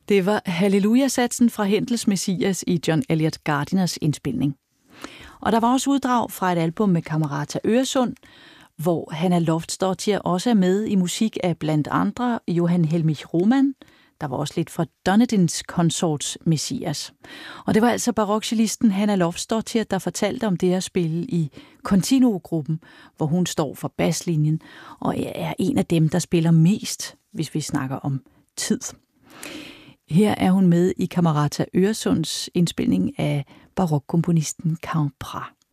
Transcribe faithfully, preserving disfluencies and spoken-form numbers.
Det var Halleluja-satsen fra Händels Messias i John Eliot Gardiners indspilning. Og der var også uddrag fra et album med Camerata Øresund, hvor Hanna Loftsdottir også er med i musik af blandt andre Johan Helmich Roman. Der var også lidt fra Dunedins konsorts Messias. Og det var altså barokcellisten Hanna Loftsdottir, der fortalte om det at spille i Continuo-gruppen, hvor hun står for baslinjen og er en af dem, der spiller mest, hvis vi snakker om tid. Her er hun med i Camerata Øresunds indspilning af barokkomponisten Count Pras.